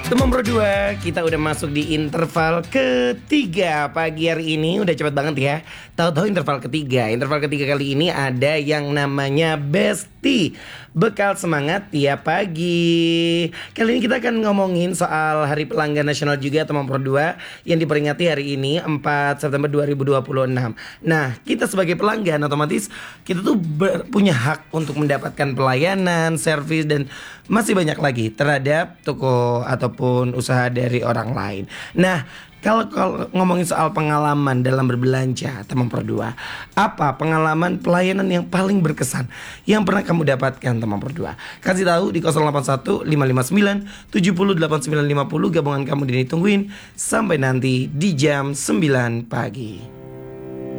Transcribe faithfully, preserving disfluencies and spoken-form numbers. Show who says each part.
Speaker 1: Teman berdua, kita udah masuk di interval ketiga pagi hari ini. Udah cepet banget ya. Tahu-tahu interval ketiga. Interval ketiga kali ini ada yang namanya Besti, bekal semangat tiap pagi. Kali ini kita akan ngomongin soal Hari Pelanggan Nasional juga, teman berdua, yang diperingati hari ini empat September dua ribu dua puluh enam. Nah, kita sebagai pelanggan otomatis kita tuh ber- punya hak untuk mendapatkan pelayanan, servis, dan masih banyak lagi terhadap toko ataupun usaha dari orang lain. Nah, kalau, kalau ngomongin soal pengalaman dalam berbelanja, teman berdua, apa pengalaman pelayanan yang paling berkesan yang pernah kamu dapatkan, teman berdua? Kasih tahu di nol delapan satu lima lima sembilan tujuh nol delapan sembilan lima nol. Gabungan kamu ditungguin sampai nanti di jam sembilan pagi.